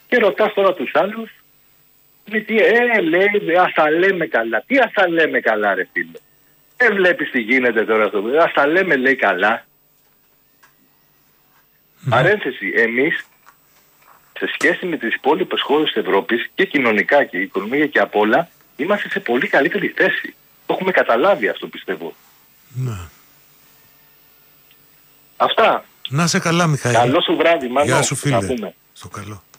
Και ρωτάς τώρα τους άλλους, λέει, ας τα λέμε καλά. Τι ας τα λέμε καλά, ρε φίλε? Δεν βλέπεις τι γίνεται τώρα στο παιδί. Ας τα λέμε, λέει, καλά. Παρένθεση, εμείς σε σχέση με τις υπόλοιπες χώρες της Ευρώπης και κοινωνικά και οικονομία και απ' όλα, είμαστε σε πολύ καλύτερη θέση. Το έχουμε καταλάβει αυτό, πιστεύω. Ναι. Αυτά. Να σε καλά, Μιχαήλ. Καλό σου βράδυ, Μάνο. Γεια σου, φίλε. Στο καλό.